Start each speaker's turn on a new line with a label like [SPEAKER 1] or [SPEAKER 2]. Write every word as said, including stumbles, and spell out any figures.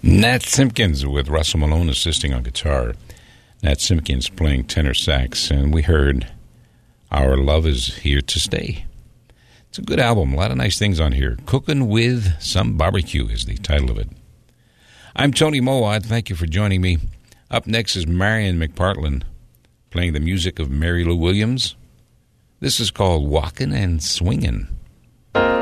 [SPEAKER 1] Nat Simpkins with Russell Malone assisting on guitar. Nat Simpkins playing tenor sax, and we heard Our Love Is Here to Stay. It's a good album, a lot of nice things on here. Cooking with Some Barbecue is the title of it. I'm Tony Mowat. Thank you for joining me. Up next is Marion McPartland playing the music of Mary Lou Williams. This is called Walkin' and Swingin'.